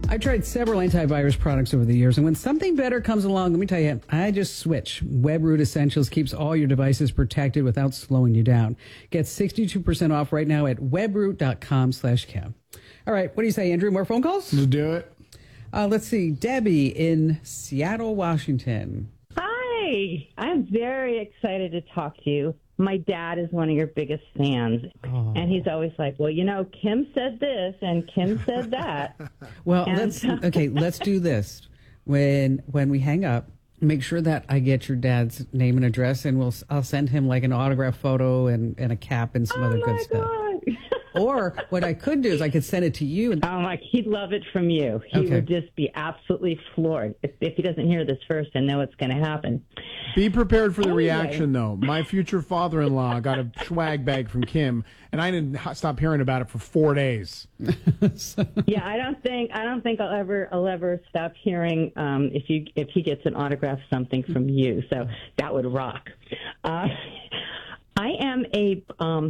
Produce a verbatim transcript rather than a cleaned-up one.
I tried several antivirus products over the years, and when something better comes along, let me tell you, I just switch. WebRoot Essentials keeps all your devices protected without slowing you down. Get sixty-two percent off right now at webroot.com slash Kim. All right, what do you say, Andrew? More phone calls? Let's do it. Uh, let's see. Debbie in Seattle, Washington. Hi. I'm very excited to talk to you. My dad is one of your biggest fans, oh. and he's always like, well, you know, Kim said this and Kim said that. Well, and let's okay, let's do this. When when we hang up, make sure that I get your dad's name and address, and we'll I'll send him like an autograph photo and, and a cap and some oh other my good stuff. God. Or what I could do is I could send it to you. And oh, my, he'd love it from you. He okay. would just be absolutely floored. If, if he doesn't hear this first and know what's going to happen. Be prepared for the anyway. reaction, though. My future father-in-law got a swag bag from Kim, and I didn't stop hearing about it for four days. Yeah, I don't think I don't think I'll ever I'll ever stop hearing um, if you if he gets an autograph something from you. So that would rock. Uh, I am a um,